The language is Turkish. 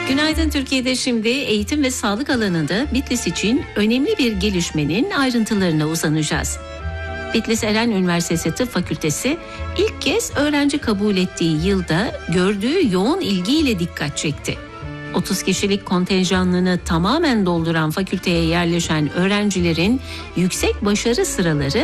Günaydın Türkiye'de şimdi eğitim ve sağlık alanında Bitlis için önemli bir gelişmenin ayrıntılarına uzanacağız. Bitlis Eren Üniversitesi Tıp Fakültesi ilk kez öğrenci kabul ettiği yılda gördüğü yoğun ilgiyle dikkat çekti. 30 kişilik kontenjanlığını tamamen dolduran fakülteye yerleşen öğrencilerin yüksek başarı sıraları